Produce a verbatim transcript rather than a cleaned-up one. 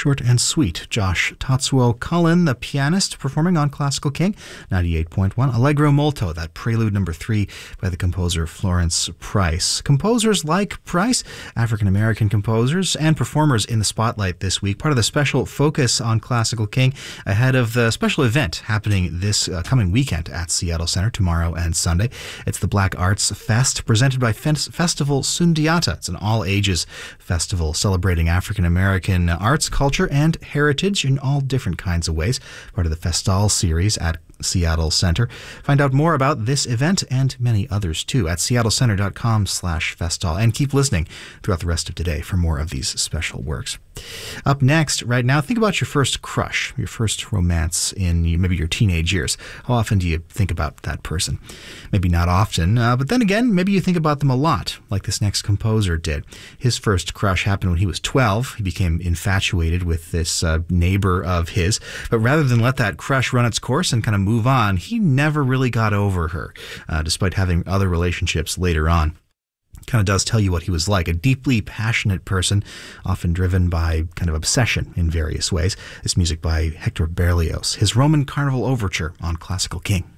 Short and sweet. Josh Tatsuo Cullen, the pianist, performing on Classical King ninety-eight point one. Allegro Molto, that prelude number three by the composer Florence Price. Composers like Price, African-American composers and performers in the spotlight this week. Part of the special focus on Classical King ahead of the special event happening this uh, coming weekend at Seattle Center, tomorrow and Sunday. It's the Black Arts Fest, presented by Fes- Festival Sundiata. It's an all-ages festival celebrating African-American arts, culture, and heritage in all different kinds of ways. Part of the Festal series at Seattle Center. Find out more about this event and many others too at seattlecenter.com slash festal. And keep listening throughout the rest of today for more of these special works. Up next, right now, think about your first crush, your first romance in maybe your teenage years. How often do you think about that person? Maybe not often, uh, but then again, maybe you think about them a lot, like this next composer did. His first crush happened when he was twelve. He became infatuated with this uh, neighbor of his, but rather than let that crush run its course and kind of move on, he never really got over her, uh, despite having other relationships later on. Kind of does tell you what he was like, a deeply passionate person, often driven by kind of obsession in various ways. This music by Hector Berlioz, his Roman Carnival Overture on Classical King.